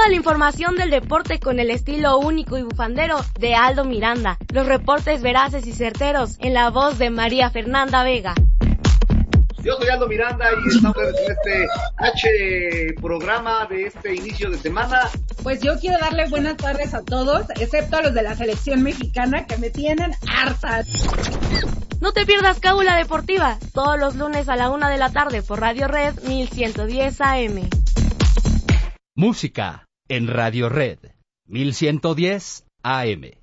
Toda la información del deporte con el estilo único y bufandero de Aldo Miranda. Los reportes veraces y certeros en la voz de María Fernanda Vega. Yo soy Aldo Miranda y estamos en este programa de este inicio de semana. Pues yo quiero darle buenas tardes a todos, excepto a los de la selección mexicana que me tienen hartas. No te pierdas Cábula Deportiva, todos los lunes a la 1 de la tarde por Radio Red 1110 AM. Música en Radio Red 1110 AM.